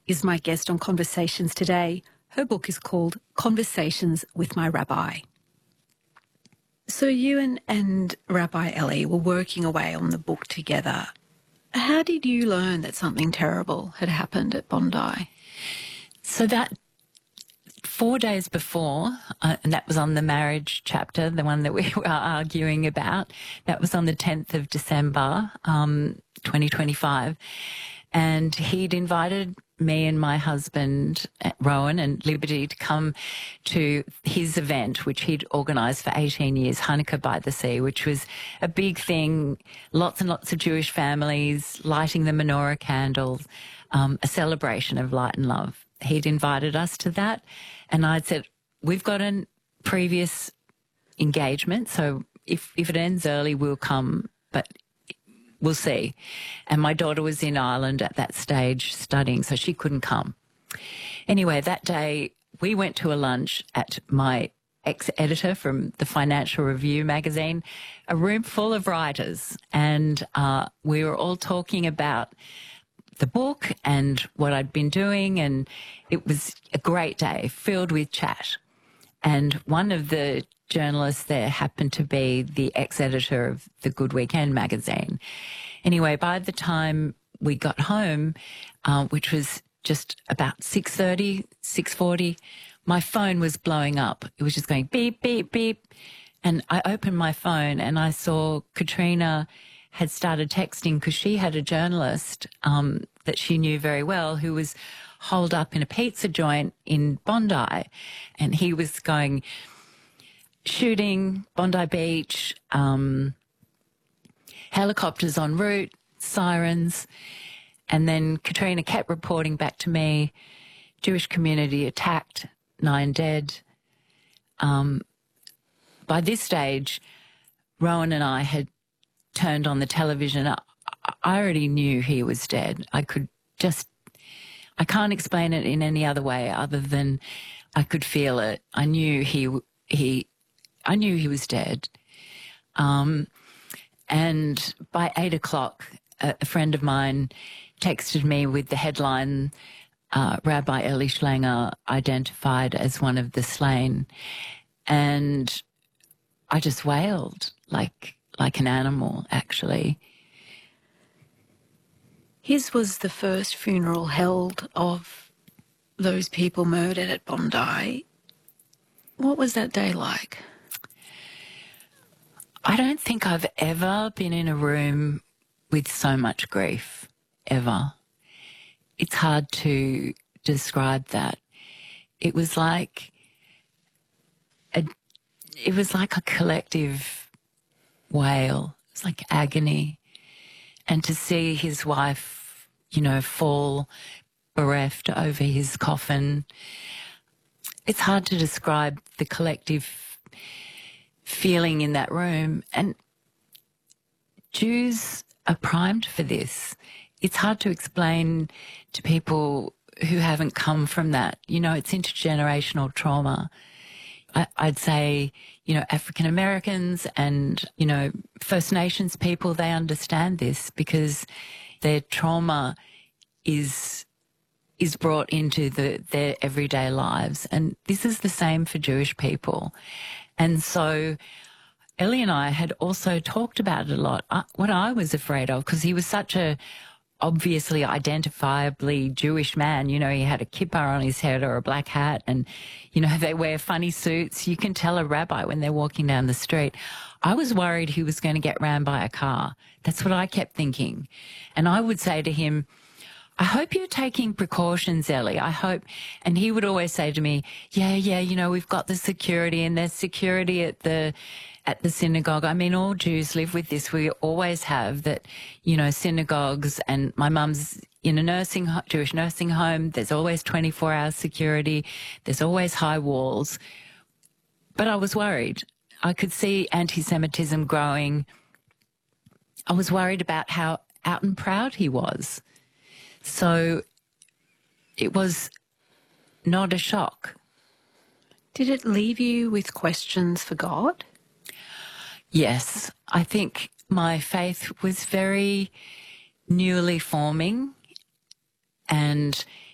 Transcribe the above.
is my guest on Conversations today. Her book is called Conversations with My Rabbi. So you and Rabbi Ellie were working away on the book together. How did you learn that something terrible had happened at Bondi? So that 4 days before, and that was on the marriage chapter, the one that we were arguing about, that was on the 10th of December, 2025. And he'd invited me and my husband, Rowan, and Liberty to come to his event, which he'd organised for 18 years, Hanukkah by the Sea, which was a big thing, lots and lots of Jewish families lighting the menorah candles, a celebration of light and love. He'd invited us to that, and I'd said, we've got a previous engagement, so if it ends early, we'll come, but we'll see. And my daughter was in Ireland at that stage studying, so she couldn't come. Anyway, that day we went to a lunch at my ex-editor from the Financial Review magazine, a room full of writers, and we were all talking about the book and what I'd been doing, and it was a great day filled with chat. And one of the journalists there happened to be the ex-editor of the Good Weekend magazine. Anyway, by the time we got home, which was just about 6:30, 6:40, my phone was blowing up. It was just going beep, beep, beep. And I opened my phone and I saw Katrina had started texting because she had a journalist that she knew very well who was holed up in a pizza joint in Bondi. And he was going, shooting, Bondi Beach, helicopters en route, sirens. And then Katrina kept reporting back to me, Jewish community attacked, 9 dead. By this stage, Rowan and I had turned on the television. I already knew he was dead. I can't explain it in any other way other than I could feel it. I knew he was dead. And by 8 o'clock, a friend of mine texted me with the headline, Rabbi Eli Schlanger identified as one of the slain. And I just wailed like an animal, actually. His was the first funeral held of those people murdered at Bondi. What was that day like? I don't think I've ever been in a room with so much grief, ever. It's hard to describe that. It was like a collective wail. It was like agony. And to see his wife, fall bereft over his coffin, it's hard to describe the collective feeling in that room. And Jews are primed for this. It's hard to explain to people who haven't come from that. It's intergenerational trauma. I'd say, African Americans and, First Nations people, they understand this because their trauma is brought into their everyday lives. And this is the same for Jewish people. And so Ellie and I had also talked about it a lot. What I was afraid of, because he was such a obviously identifiably Jewish man, he had a kippah on his head or a black hat, and, they wear funny suits. You can tell a rabbi when they're walking down the street. I was worried he was going to get rammed by a car. That's what I kept thinking. And I would say to him, I hope you're taking precautions, Ellie. I hope. And he would always say to me, yeah, we've got the security, and there's security at the synagogue. I mean, all Jews live with this. We always have that, synagogues, and my mum's in a Jewish nursing home. There's always 24-hour security. There's always high walls. But I was worried. I could see anti-Semitism growing. I was worried about how out and proud he was. So it was not a shock. Did it leave you with questions for God? Yes. I think my faith was very newly forming, and